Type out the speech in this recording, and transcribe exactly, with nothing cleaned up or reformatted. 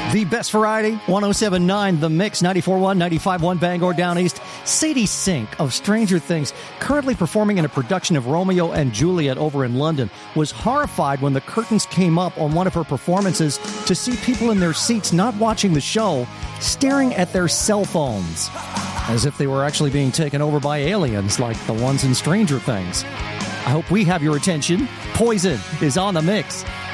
The best variety, one oh seven point nine The Mix, ninety-four point one, ninety-five point one Bangor Down East. Sadie Sink of Stranger Things, currently performing in a production of Romeo and Juliet over in London, was horrified when the curtains came up on one of her performances to see people in their seats not watching the show, staring at their cell phones, as if they were actually being taken over by aliens like the ones in Stranger Things. I hope we have your attention. Poison is on the mix.